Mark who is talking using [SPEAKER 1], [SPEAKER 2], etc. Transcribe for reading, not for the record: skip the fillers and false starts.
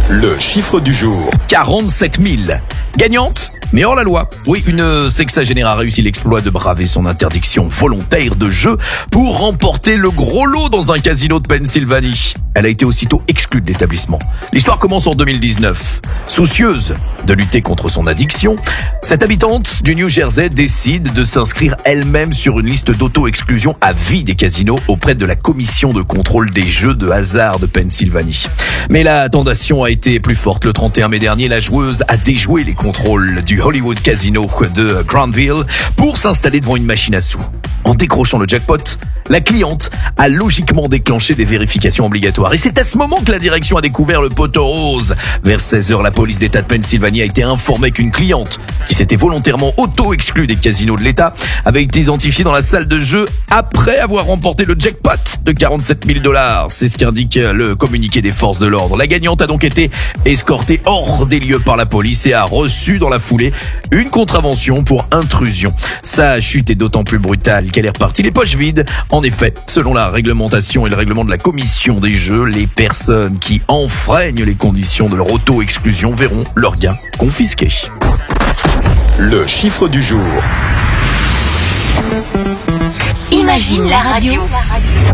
[SPEAKER 1] Le chiffre du jour.
[SPEAKER 2] 47 000. Gagnante, mais hors la loi. Oui, une sexagénaire a réussi l'exploit de braver son interdiction volontaire de jeu pour remporter le gros lot dans un casino de Pennsylvanie. Elle a été aussitôt exclue de l'établissement. L'histoire commence en 2019. Soucieuse de lutter contre son addiction, cette habitante du New Jersey décide de s'inscrire elle-même sur une liste d'auto-exclusion à vie des casinos auprès de la commission de contrôle des jeux de hasard de Pennsylvanie. Mais la tentation a été plus forte. Le 31 mai dernier, la joueuse a déjoué les contrôles du Hollywood Casino de Granville pour s'installer devant une machine à sous. En décrochant le jackpot, la cliente a logiquement déclenché des vérifications obligatoires. Et c'est à ce moment que la direction a découvert le poteau rose. Vers 16h, la police d'État de Pennsylvanie a été informée qu'une cliente qui s'était volontairement auto-exclue des casinos de l'État avait été identifiée dans la salle de jeu après avoir remporté le jackpot de 47 000 $. C'est ce qu'indique le communiqué des forces de l'ordre. La gagnante a donc été escortée hors des lieux par la police et a reçu dans la foulée une contravention pour intrusion. Sa chute est d'autant plus brutale qu'elle est repartie les poches vides. En effet, selon la réglementation et le règlement de la commission des jeux, les personnes qui enfreignent les conditions de leur auto-exclusion verront leurs gains confisqués.
[SPEAKER 1] Le chiffre du jour.
[SPEAKER 3] Imagine la radio.